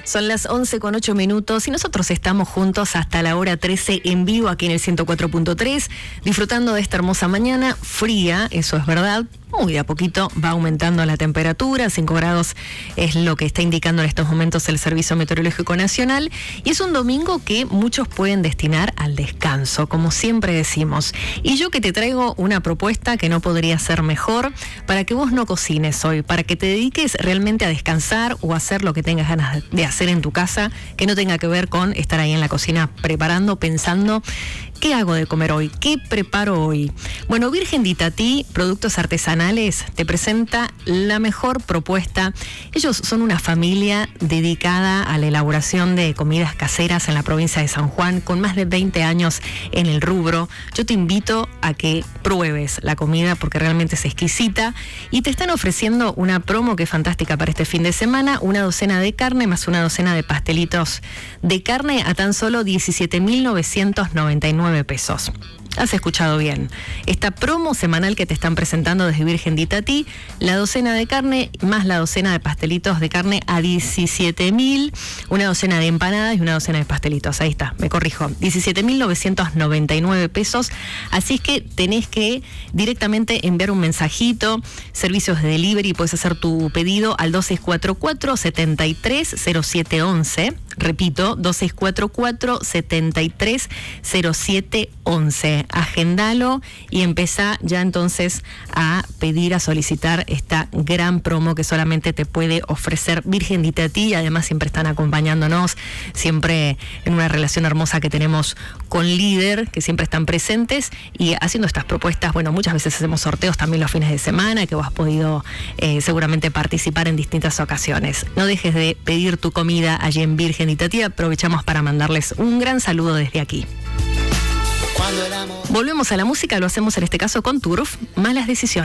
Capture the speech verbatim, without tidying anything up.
Son las once con ocho minutos y nosotros estamos juntos hasta la hora trece en vivo aquí en el ciento cuatro punto tres, disfrutando de esta hermosa mañana fría, eso es verdad. Muy de a poquito va aumentando la temperatura, cinco grados es lo que está indicando en estos momentos el Servicio Meteorológico Nacional, y es un domingo que muchos pueden destinar al descanso, como siempre decimos. Y yo que te traigo una propuesta que no podría ser mejor para que vos no cocines hoy, para que te dediques realmente a descansar o a hacer lo que tengas ganas de hacer en tu casa, que no tenga que ver con estar ahí en la cocina preparando, pensando, ¿qué hago de comer hoy? ¿Qué preparo hoy? Bueno, Virgen de Itatí, productos artesanales, te presenta la mejor propuesta. Ellos son una familia dedicada a la elaboración de comidas caseras en la provincia de San Juan, con más de veinte años en el rubro. Yo te invito a que pruebes la comida porque realmente es exquisita, y te están ofreciendo una promo que es fantástica para este fin de semana, una docena de carne más una docena de pastelitos de carne a tan solo diecisiete mil novecientos noventa y nueve pesos. Has escuchado bien. Esta promo semanal que te están presentando desde Virgen de Itatí, la docena de carne más la docena de pastelitos de carne a diecisiete mil, una docena de empanadas y una docena de pastelitos. Ahí está, me corrijo. diecisiete mil novecientos noventa y nueve pesos. Así es que tenés que directamente enviar un mensajito, servicios de delivery, puedes hacer tu pedido al dos seis cuatro cuatro, siete tres cero siete once. Repito, dos seis cuatro cuatro, siete tres cero siete once. Agendalo y empezá ya entonces a pedir, a solicitar esta gran promo que solamente te puede ofrecer Virgen de Itatí, y además siempre están acompañándonos, siempre en una relación hermosa que tenemos con Líder, que siempre están presentes y haciendo estas propuestas. Bueno, muchas veces hacemos sorteos también los fines de semana, que vos has podido eh, seguramente participar en distintas ocasiones. No dejes de pedir tu comida allí en Virgen de Itatí. Aprovechamos para mandarles un gran saludo desde aquí. Volvemos a la música, lo hacemos en este caso con Turf, Malas Decisiones.